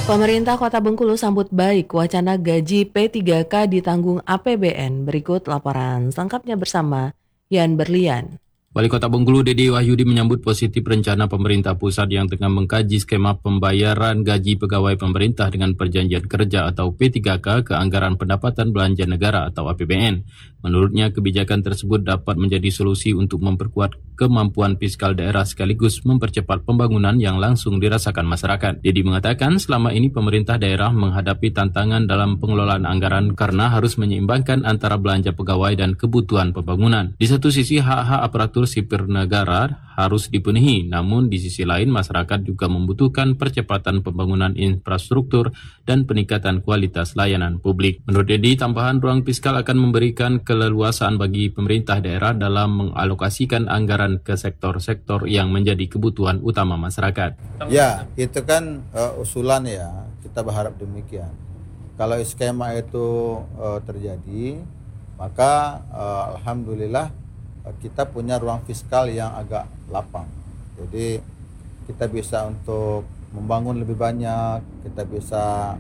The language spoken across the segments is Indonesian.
Pemerintah Kota Bengkulu sambut baik wacana gaji P3K ditanggung APBN. Berikut laporan selengkapnya bersama Yan Berlian. Wali Kota Bengkulu Dede Wahyudi menyambut positif rencana pemerintah pusat yang tengah mengkaji skema pembayaran gaji pegawai pemerintah dengan perjanjian kerja atau P3K ke anggaran pendapatan belanja negara atau APBN. Menurutnya, kebijakan tersebut dapat menjadi solusi untuk memperkuat kemampuan fiskal daerah sekaligus mempercepat pembangunan yang langsung dirasakan masyarakat. Dede mengatakan selama ini pemerintah daerah menghadapi tantangan dalam pengelolaan anggaran karena harus menyeimbangkan antara belanja pegawai dan kebutuhan pembangunan. Di satu sisi, hak-hak aparatur sipil negara harus dipenuhi, namun di sisi lain masyarakat juga membutuhkan percepatan pembangunan infrastruktur dan peningkatan kualitas layanan publik. Menurut Dedi, tambahan ruang fiskal akan memberikan keleluasaan bagi pemerintah daerah dalam mengalokasikan anggaran ke sektor-sektor yang menjadi kebutuhan utama masyarakat. Ya, itu kan usulan ya, kita berharap demikian. Kalau skema itu terjadi, maka alhamdulillah kita punya ruang fiskal yang agak lapang. Jadi kita bisa untuk membangun lebih banyak, kita bisa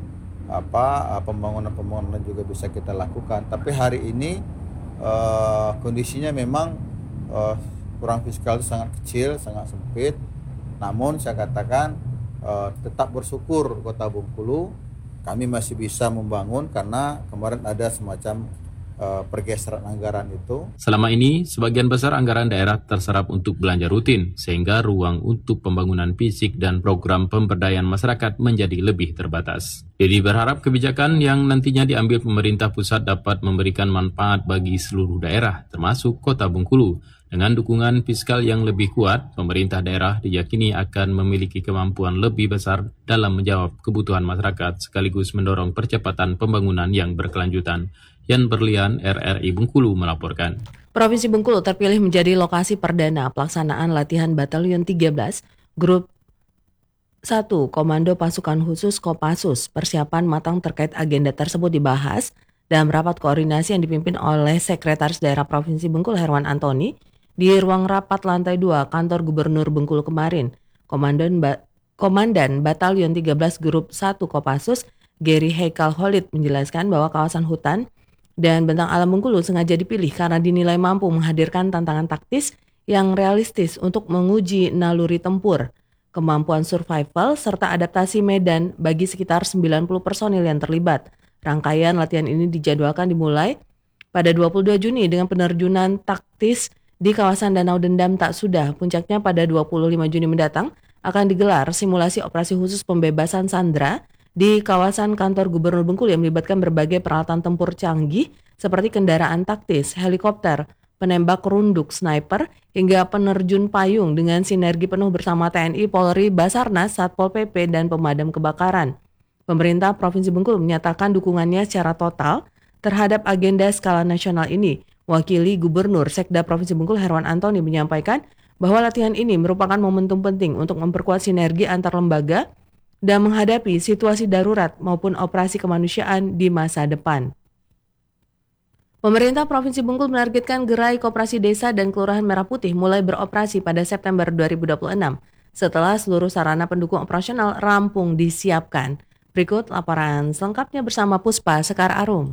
pembangunan juga bisa kita lakukan. Tapi hari ini kondisinya memang ruang fiskal itu sangat kecil, sangat sempit. Namun saya katakan tetap bersyukur Kota Bengkulu kami masih bisa membangun karena kemarin ada semacam pergeseran anggaran itu. Selama ini, sebagian besar anggaran daerah terserap untuk belanja rutin, sehingga ruang untuk pembangunan fisik dan program pemberdayaan masyarakat menjadi lebih terbatas. Jadi berharap kebijakan yang nantinya diambil pemerintah pusat dapat memberikan manfaat bagi seluruh daerah, termasuk Kota Bengkulu. Dengan dukungan fiskal yang lebih kuat, pemerintah daerah diyakini akan memiliki kemampuan lebih besar dalam menjawab kebutuhan masyarakat sekaligus mendorong percepatan pembangunan yang berkelanjutan. Yan Berlian, RRI Bengkulu melaporkan. Provinsi Bengkulu terpilih menjadi lokasi perdana pelaksanaan latihan Batalion 13 Grup 1 Komando Pasukan Khusus Kopassus. Persiapan matang terkait agenda tersebut dibahas dalam rapat koordinasi yang dipimpin oleh Sekretaris Daerah Provinsi Bengkulu Herwan Antoni di ruang rapat lantai 2 Kantor Gubernur Bengkulu kemarin. Komandan Batalion 13 Grup 1 Kopassus Gary Haikal Holid menjelaskan bahwa kawasan hutan dan bentang alam Bengkulu sengaja dipilih karena dinilai mampu menghadirkan tantangan taktis yang realistis untuk menguji naluri tempur, kemampuan survival, serta adaptasi medan bagi sekitar 90 personil yang terlibat. Rangkaian latihan ini dijadwalkan dimulai pada 22 Juni dengan penerjunan taktis di kawasan Danau Dendam Tak Sudah. Puncaknya pada 25 Juni mendatang akan digelar simulasi operasi khusus pembebasan sandera di kawasan kantor Gubernur Bengkulu yang melibatkan berbagai peralatan tempur canggih seperti kendaraan taktis, helikopter, penembak runduk, sniper, hingga penerjun payung dengan sinergi penuh bersama TNI, Polri, Basarnas, Satpol PP, dan pemadam kebakaran. Pemerintah Provinsi Bengkulu menyatakan dukungannya secara total terhadap agenda skala nasional ini. Wakili Gubernur Sekda Provinsi Bengkulu Herwan Antoni menyampaikan bahwa latihan ini merupakan momentum penting untuk memperkuat sinergi antar lembaga dan menghadapi situasi darurat maupun operasi kemanusiaan di masa depan. Pemerintah Provinsi Bengkulu menargetkan gerai koperasi desa dan kelurahan Merah Putih mulai beroperasi pada September 2026 setelah seluruh sarana pendukung operasional rampung disiapkan. Berikut laporan selengkapnya bersama Puspa Sekar Arum.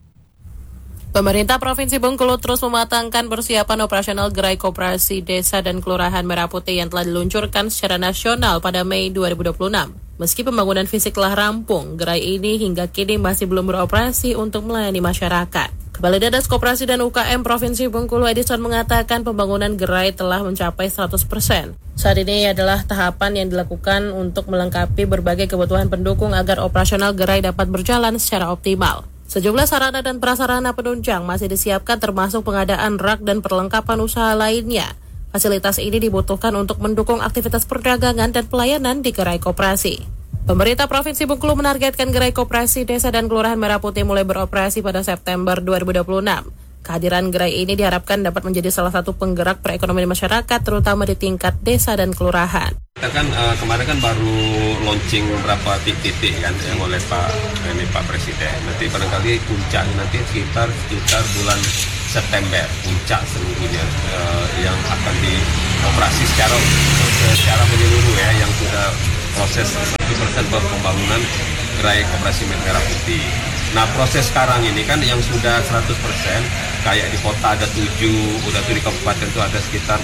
Pemerintah Provinsi Bengkulu terus mematangkan persiapan operasional gerai koperasi desa dan kelurahan Merah Putih yang telah diluncurkan secara nasional pada Mei 2026. Meski pembangunan fisik telah rampung, gerai ini hingga kini masih belum beroperasi untuk melayani masyarakat. Kepala Dinas Koperasi dan UKM Provinsi Bengkulu Edison mengatakan pembangunan gerai telah mencapai 100%. Saat ini adalah tahapan yang dilakukan untuk melengkapi berbagai kebutuhan pendukung agar operasional gerai dapat berjalan secara optimal. Sejumlah sarana dan prasarana penunjang masih disiapkan termasuk pengadaan rak dan perlengkapan usaha lainnya. Fasilitas ini dibutuhkan untuk mendukung aktivitas perdagangan dan pelayanan di gerai koperasi. Pemerintah Provinsi Bengkulu menargetkan gerai koperasi desa dan kelurahan Merah Putih mulai beroperasi pada September 2026. Kehadiran gerai ini diharapkan dapat menjadi salah satu penggerak perekonomian masyarakat terutama di tingkat desa dan kelurahan. Kita kan kemarin kan baru launching beberapa titik kan yang oleh Pak Presiden. Nanti barangkali puncaknya nanti sekitar bulan September puncak seluruhnya yang akan dioperasi secara menyeluruh ya, yang sudah proses 100% pembangunan gerai koperasi merah putih. Nah proses sekarang ini kan yang sudah 100%, kayak di kota ada 7, udah tuh di kabupaten itu ada sekitar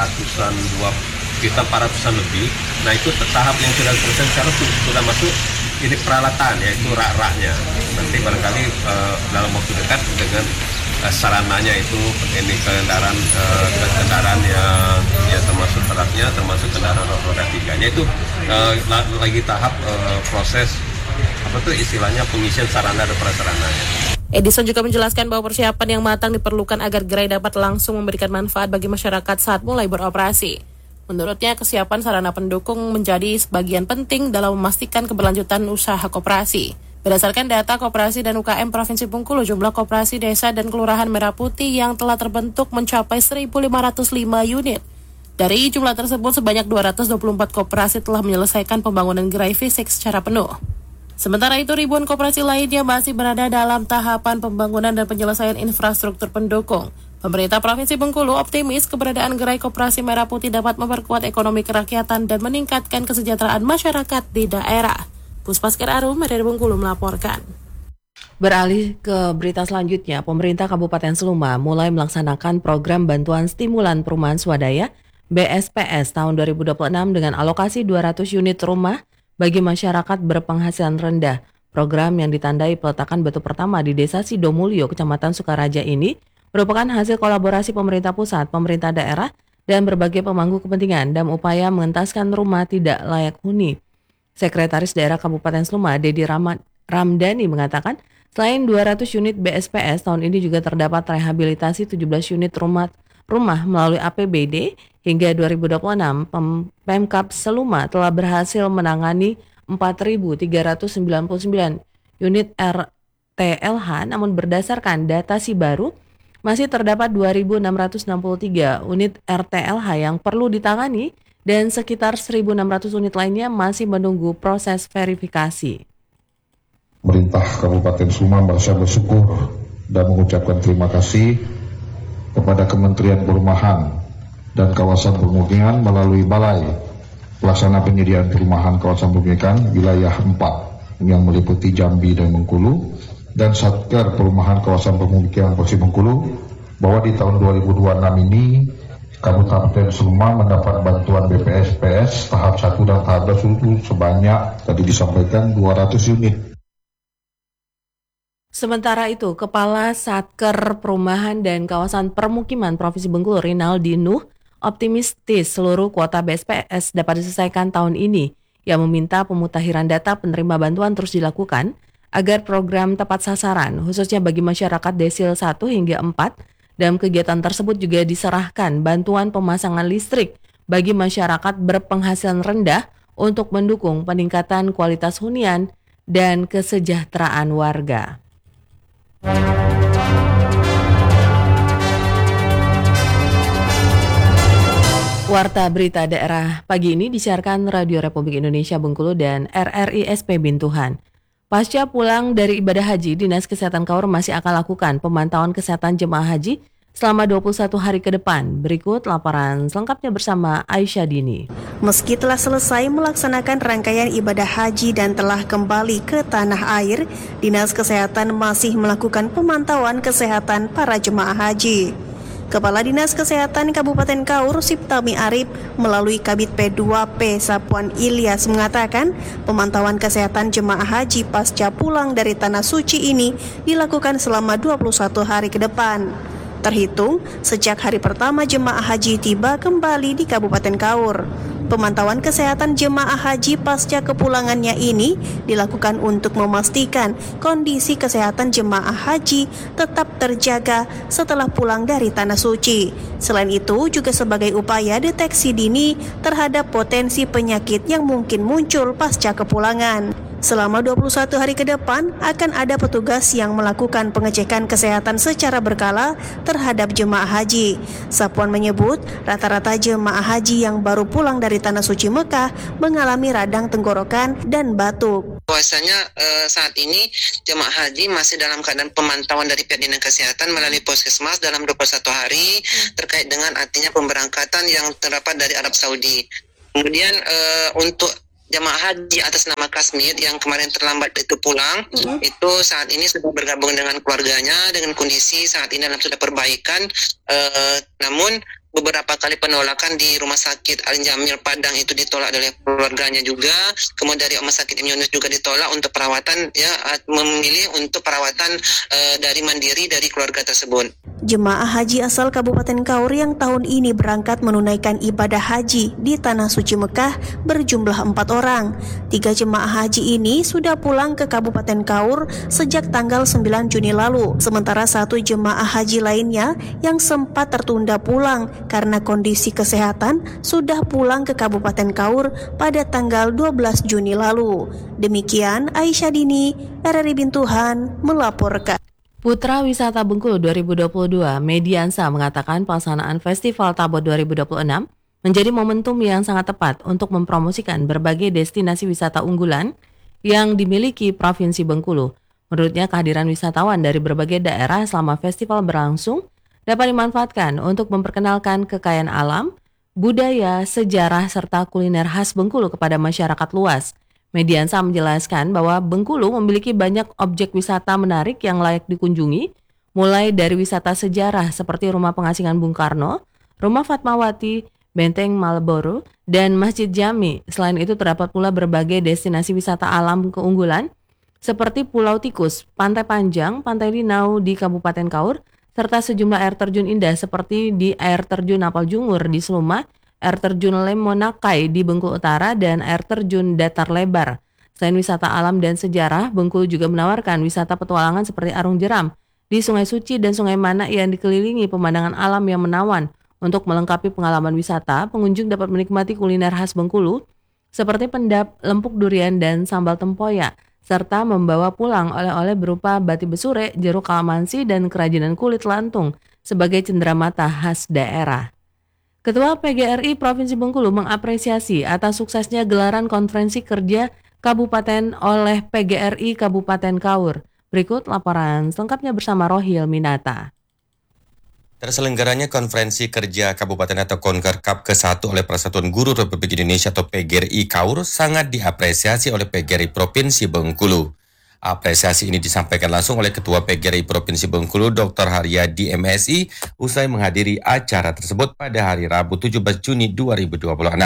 400-an lebih. Nah itu tahap yang sudah 100% sekarang sudah masuk ini peralatan, yaitu rak-raknya. Nanti barangkali dalam waktu dekat dengan sarananya itu ini kendaraan yang ya termasuk beratnya, termasuk kendaraan roda 3-nya itu lagi tahap proses istilahnya pengisian sarana dan prasarananya. Edison juga menjelaskan bahwa persiapan yang matang diperlukan agar gerai dapat langsung memberikan manfaat bagi masyarakat saat mulai beroperasi. Menurutnya, kesiapan sarana pendukung menjadi sebagian penting dalam memastikan keberlanjutan usaha koperasi. Berdasarkan data Koperasi dan UKM Provinsi Bengkulu, jumlah koperasi desa dan kelurahan Merah Putih yang telah terbentuk mencapai 1.505 unit. Dari jumlah tersebut, sebanyak 224 koperasi telah menyelesaikan pembangunan gerai fisik secara penuh. Sementara itu, ribuan koperasi lainnya masih berada dalam tahapan pembangunan dan penyelesaian infrastruktur pendukung. Pemerintah Provinsi Bengkulu optimis keberadaan gerai koperasi Merah Putih dapat memperkuat ekonomi kerakyatan dan meningkatkan kesejahteraan masyarakat di daerah. Puspaskar Arum dari Bengkulu melaporkan. Beralih ke berita selanjutnya, pemerintah Kabupaten Seluma mulai melaksanakan program bantuan stimulan perumahan swadaya BSPS tahun 2026 dengan alokasi 200 unit rumah bagi masyarakat berpenghasilan rendah. Program yang ditandai peletakan batu pertama di Desa Sidomulyo, Kecamatan Sukaraja ini merupakan hasil kolaborasi pemerintah pusat, pemerintah daerah, dan berbagai pemangku kepentingan dalam upaya mengentaskan rumah tidak layak huni. Sekretaris Daerah Kabupaten Seluma, Dedi Ramdhani mengatakan, selain 200 unit BSPS, tahun ini juga terdapat rehabilitasi 17 unit rumah melalui APBD. Hingga 2026, Pemkab Seluma telah berhasil menangani 4.399 unit RTLH, namun berdasarkan data Sibaru, masih terdapat 2.663 unit RTLH yang perlu ditangani dan sekitar 1.600 unit lainnya masih menunggu proses verifikasi. Pemerintah Kabupaten Seluma merasa bersyukur dan mengucapkan terima kasih kepada Kementerian Perumahan dan Kawasan Pemukiman melalui Balai Pelaksana Penyediaan Perumahan Kawasan Pemukiman wilayah 4 yang meliputi Jambi dan Bengkulu dan Satker Perumahan Kawasan Pemukiman Provinsi Bengkulu bahwa di tahun 2026 ini Kabupaten Seluma mendapat bantuan BPSPS tahap 1 dan tahap 2 itu sebanyak tadi disampaikan 200 unit. Sementara itu, Kepala Satker Perumahan dan Kawasan Permukiman Provinsi Bengkulu, Rinaldi Nuh, optimistis seluruh kuota BSPS dapat diselesaikan tahun ini. Ia meminta pemutakhiran data penerima bantuan terus dilakukan agar program tepat sasaran, khususnya bagi masyarakat desil 1 hingga 4. Dalam kegiatan tersebut juga diserahkan bantuan pemasangan listrik bagi masyarakat berpenghasilan rendah untuk mendukung peningkatan kualitas hunian dan kesejahteraan warga. Warta Berita Daerah pagi ini disiarkan Radio Republik Indonesia Bengkulu dan RRI SP Bintuhan. Pasca pulang dari ibadah haji, Dinas Kesehatan Kaur masih akan lakukan pemantauan kesehatan jemaah haji selama 21 hari ke depan. Berikut laporan selengkapnya bersama Aisyah Dini. Meski telah selesai melaksanakan rangkaian ibadah haji dan telah kembali ke tanah air, Dinas Kesehatan masih melakukan pemantauan kesehatan para jemaah haji. Kepala Dinas Kesehatan Kabupaten Kaur, Siptami Arif, melalui Kabid P2P Sapuan Ilyas mengatakan pemantauan kesehatan jemaah haji pasca pulang dari Tanah Suci ini dilakukan selama 21 hari ke depan. Terhitung sejak hari pertama jemaah haji tiba kembali di Kabupaten Kaur. Pemantauan kesehatan jemaah haji pasca kepulangannya ini dilakukan untuk memastikan kondisi kesehatan jemaah haji tetap terjaga setelah pulang dari Tanah Suci. Selain itu juga sebagai upaya deteksi dini terhadap potensi penyakit yang mungkin muncul pasca kepulangan. Selama 21 hari ke depan akan ada petugas yang melakukan pengecekan kesehatan secara berkala terhadap jemaah haji. Sapuan menyebut rata-rata jemaah haji yang baru pulang dari Tanah Suci Mekah mengalami radang tenggorokan dan batuk. Bahwasanya saat ini jemaah haji masih dalam keadaan pemantauan dari pihak Dinas Kesehatan melalui Puskesmas dalam 21 hari terkait dengan artinya pemberangkatan yang terdapat dari Arab Saudi. Kemudian untuk jamaah haji atas nama Kasmit yang kemarin terlambat itu pulang, itu saat ini sudah bergabung dengan keluarganya dengan kondisi saat ini dalam sudah perbaikan, namun beberapa kali penolakan di Rumah Sakit Al Jamil Padang itu ditolak oleh keluarganya juga, kemudian dari Rumah Sakit Ibnu Yunus juga ditolak untuk perawatan, ya memilih untuk perawatan dari mandiri dari keluarga tersebut. Jemaah haji asal Kabupaten Kaur yang tahun ini berangkat menunaikan ibadah haji di Tanah Suci Mekah berjumlah 4 orang. 3 jemaah haji ini sudah pulang ke Kabupaten Kaur sejak tanggal 9 Juni lalu. Sementara 1 jemaah haji lainnya yang sempat tertunda pulang karena kondisi kesehatan sudah pulang ke Kabupaten Kaur pada tanggal 12 Juni lalu. Demikian Aisyah Dini, RRI Bintuhan melaporkan. Putra Wisata Bengkulu 2022, Mediansa mengatakan pelaksanaan Festival Tabot 2026 menjadi momentum yang sangat tepat untuk mempromosikan berbagai destinasi wisata unggulan yang dimiliki Provinsi Bengkulu. Menurutnya, kehadiran wisatawan dari berbagai daerah selama festival berlangsung dapat dimanfaatkan untuk memperkenalkan kekayaan alam, budaya, sejarah, serta kuliner khas Bengkulu kepada masyarakat luas. Mediansa menjelaskan bahwa Bengkulu memiliki banyak objek wisata menarik yang layak dikunjungi, mulai dari wisata sejarah seperti Rumah Pengasingan Bung Karno, Rumah Fatmawati, Benteng Marlborough, dan Masjid Jami. Selain itu terdapat pula berbagai destinasi wisata alam keunggulan seperti Pulau Tikus, Pantai Panjang, Pantai Linau di Kabupaten Kaur, serta sejumlah air terjun indah seperti di air terjun Napal Jungur di Seluma, air terjun Lemonakai di Bengkulu Utara, dan air terjun Datar Lebar. Selain wisata alam dan sejarah, Bengkulu juga menawarkan wisata petualangan seperti Arung Jeram di Sungai Suci dan Sungai Manak yang dikelilingi pemandangan alam yang menawan. Untuk melengkapi pengalaman wisata, pengunjung dapat menikmati kuliner khas Bengkulu seperti pendap, lempuk durian, dan sambal tempoyak, serta membawa pulang oleh-oleh berupa bati besure, jeruk kalamansi, dan kerajinan kulit lantung sebagai cenderamata khas daerah. Ketua PGRI Provinsi Bengkulu mengapresiasi atas suksesnya gelaran konferensi kerja Kabupaten oleh PGRI Kabupaten Kaur. Berikut laporan selengkapnya bersama Rohil Minata. Terselenggaranya konferensi kerja Kabupaten atau Konkerkap ke-1 oleh Persatuan Guru Republik Indonesia atau PGRI Kaur sangat diapresiasi oleh PGRI Provinsi Bengkulu. Apresiasi ini disampaikan langsung oleh Ketua PGRI Provinsi Bengkulu Dr. Haryadi MSI usai menghadiri acara tersebut pada hari Rabu 17 Juni 2026.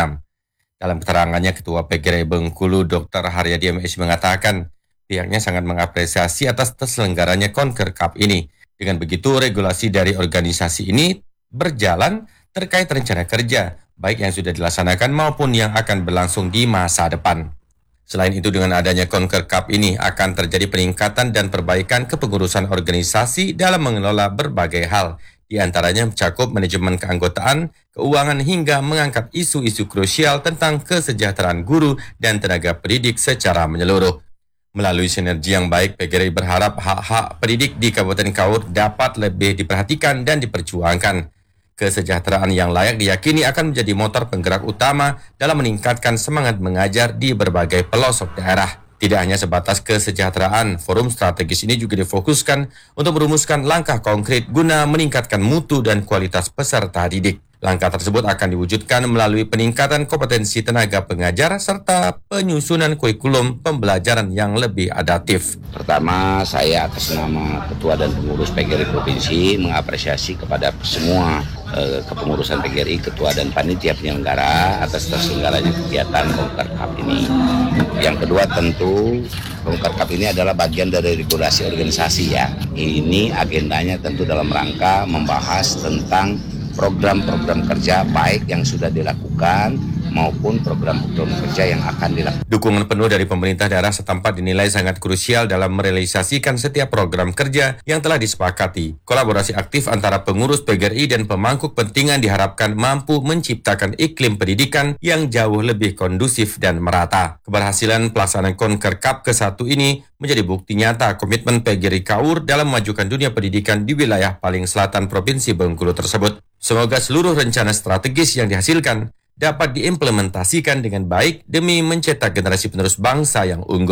Dalam keterangannya, Ketua PGRI Bengkulu Dr. Haryadi MSI mengatakan pihaknya sangat mengapresiasi atas terselenggaranya Konkerkap ini. Dengan begitu, regulasi dari organisasi ini berjalan terkait rencana kerja, baik yang sudah dilaksanakan maupun yang akan berlangsung di masa depan. Selain itu, dengan adanya Konkerkap ini akan terjadi peningkatan dan perbaikan kepengurusan organisasi dalam mengelola berbagai hal, di antaranya mencakup manajemen keanggotaan, keuangan hingga mengangkat isu-isu krusial tentang kesejahteraan guru dan tenaga pendidik secara menyeluruh. Melalui sinergi yang baik, PGRI berharap hak-hak pendidik di Kabupaten Kaur dapat lebih diperhatikan dan diperjuangkan. Kesejahteraan yang layak diyakini akan menjadi motor penggerak utama dalam meningkatkan semangat mengajar di berbagai pelosok daerah. Tidak hanya sebatas kesejahteraan, forum strategis ini juga difokuskan untuk merumuskan langkah konkret guna meningkatkan mutu dan kualitas peserta didik. Langkah tersebut akan diwujudkan melalui peningkatan kompetensi tenaga pengajar serta penyusunan kurikulum pembelajaran yang lebih adaptif. Pertama, saya atas nama Ketua dan Pengurus PGRI Provinsi mengapresiasi kepada semua kepengurusan PGRI, Ketua dan Panitia Penyelenggara atas terselenggaranya kegiatan Konkerkap ini. Yang kedua, tentu Konkerkap ini adalah bagian dari regulasi organisasi ya. Ini agendanya tentu dalam rangka membahas tentang program-program kerja baik yang sudah dilakukan maupun program-program kerja yang akan dilakukan. Dukungan penuh dari pemerintah daerah setempat dinilai sangat krusial dalam merealisasikan setiap program kerja yang telah disepakati. Kolaborasi aktif antara pengurus PGRI dan pemangku kepentingan diharapkan mampu menciptakan iklim pendidikan yang jauh lebih kondusif dan merata. Keberhasilan pelaksanaan Konkerkap ke-1 ini menjadi bukti nyata komitmen PGRI Kaur dalam memajukan dunia pendidikan di wilayah paling selatan Provinsi Bengkulu tersebut. Semoga seluruh rencana strategis yang dihasilkan dapat diimplementasikan dengan baik demi mencetak generasi penerus bangsa yang unggul.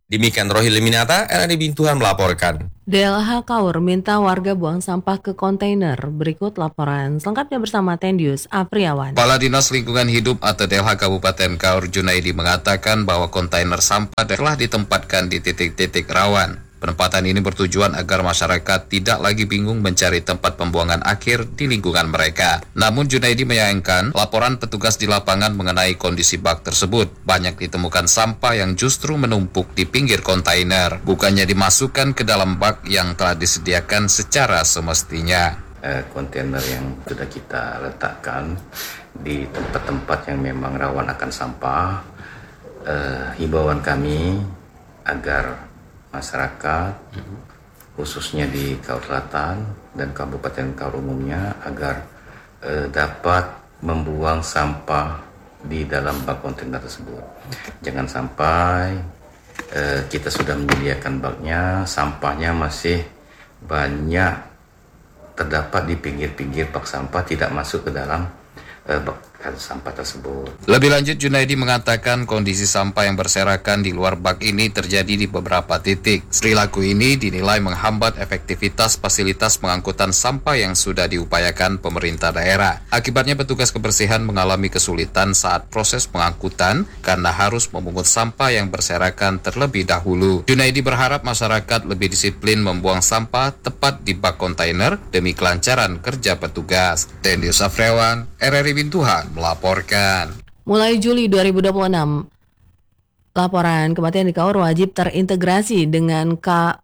Demikian Rohil Minata, RRI Bintuhan melaporkan. DLH Kaur minta warga buang sampah ke kontainer. Berikut laporan selengkapnya bersama Tendius Apriawan. Kepala Dinas Lingkungan Hidup atau DLH Kabupaten Kaur Junaidi mengatakan bahwa kontainer sampah telah ditempatkan di titik-titik rawan. Penempatan ini bertujuan agar masyarakat tidak lagi bingung mencari tempat pembuangan akhir di lingkungan mereka. Namun Junaidi menyayangkan laporan petugas di lapangan mengenai kondisi bak tersebut. Banyak ditemukan sampah yang justru menumpuk di pinggir kontainer, bukannya dimasukkan ke dalam bak yang telah disediakan secara semestinya. Kontainer yang sudah kita letakkan di tempat-tempat yang memang rawan akan sampah, himbauan kami agar masyarakat khususnya di Kaur Selatan dan Kabupaten Kaur umumnya agar dapat membuang sampah di dalam bak kontainer tersebut. Jangan sampai kita sudah menyediakan baknya, sampahnya masih banyak terdapat di pinggir-pinggir bak sampah, tidak masuk ke dalam bak sampah tersebut. Lebih lanjut, Junaidi mengatakan kondisi sampah yang berserakan di luar bak ini terjadi di beberapa titik. Perilaku ini dinilai menghambat efektivitas fasilitas pengangkutan sampah yang sudah diupayakan pemerintah daerah. Akibatnya petugas kebersihan mengalami kesulitan saat proses pengangkutan karena harus memungut sampah yang berserakan terlebih dahulu. Junaidi berharap masyarakat lebih disiplin membuang sampah tepat di bak kontainer demi kelancaran kerja petugas. Tendius Apriawan, RRI Bintuhan melaporkan. Mulai Juli 2026, laporan kematian di Kaur wajib terintegrasi dengan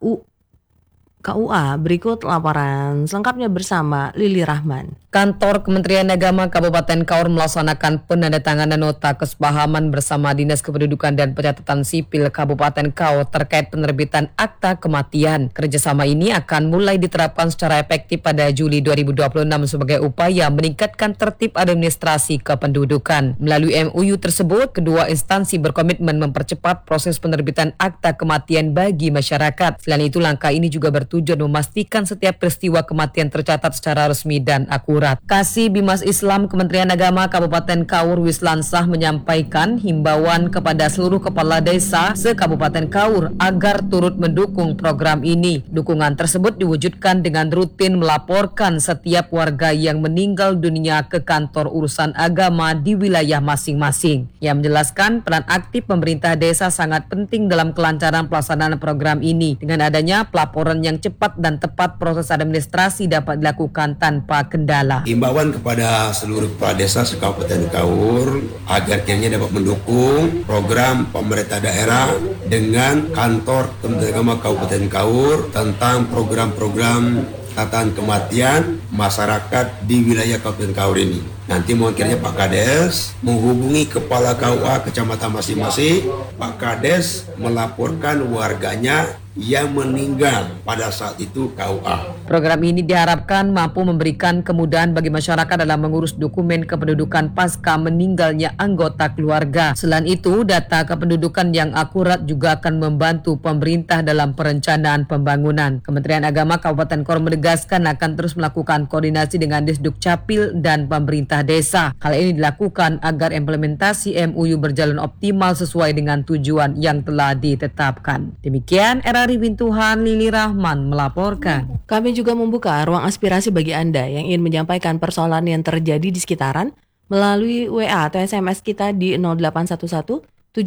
KUA. Berikut laporan selengkapnya bersama Lili Rahman. Kantor Kementerian Agama Kabupaten Kaur melaksanakan penandatanganan nota kesepahaman bersama Dinas Kependudukan dan Pencatatan Sipil Kabupaten Kaur terkait penerbitan akta kematian. Kerjasama ini akan mulai diterapkan secara efektif pada Juli 2026 sebagai upaya meningkatkan tertib administrasi kependudukan. Melalui MOU tersebut, kedua instansi berkomitmen mempercepat proses penerbitan akta kematian bagi masyarakat. Selain itu, langkah ini juga bertujuan memastikan setiap peristiwa kematian tercatat secara resmi dan akurat. Kasih Bimas Islam Kementerian Agama Kabupaten Kaur Wislansah menyampaikan himbauan kepada seluruh kepala desa se-Kabupaten Kaur agar turut mendukung program ini. Dukungan tersebut diwujudkan dengan rutin melaporkan setiap warga yang meninggal dunia ke kantor urusan agama di wilayah masing-masing. Ia menjelaskan peran aktif pemerintah desa sangat penting dalam kelancaran pelaksanaan program ini. Dengan adanya pelaporan yang cepat dan tepat, proses administrasi dapat dilakukan tanpa kendala. Himbauan kepada seluruh kepala desa se-Kabupaten Kaur agar kiranya dapat mendukung program pemerintah daerah dengan kantor Kementerian Agama Kabupaten Kaur tentang program-program catatan kematian masyarakat di wilayah Kabupaten Kaur ini. Nanti mohon kiranya Pak Kades menghubungi kepala KUA kecamatan masing-masing. Pak Kades melaporkan warganya yang meninggal pada saat itu KUA. Program ini diharapkan mampu memberikan kemudahan bagi masyarakat dalam mengurus dokumen kependudukan pasca meninggalnya anggota keluarga. Selain itu, data kependudukan yang akurat juga akan membantu pemerintah dalam perencanaan pembangunan. Kementerian Agama Kabupaten Kaur menegaskan akan terus melakukan koordinasi dengan Disduk Capil dan pemerintah desa. Hal ini dilakukan agar implementasi MOU berjalan optimal sesuai dengan tujuan yang telah ditetapkan. Demikian RRI Bintuhan, Lili Rahman melaporkan. Kami juga membuka ruang aspirasi bagi Anda yang ingin menyampaikan persoalan yang terjadi di sekitaran melalui WA atau SMS kita di 0811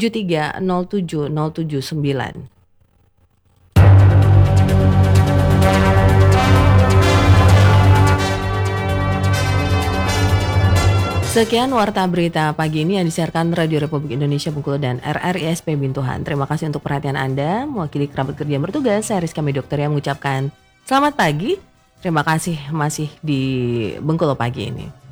7307 079. Sekian Warta Berita pagi ini yang disiarkan Radio Republik Indonesia Bengkulu dan RRISP Bintuhan. Terima kasih untuk perhatian Anda. Mewakili kerabat kerja yang bertugas, saya Rizka Dokter yang mengucapkan selamat pagi. Terima kasih masih di Bengkulu pagi ini.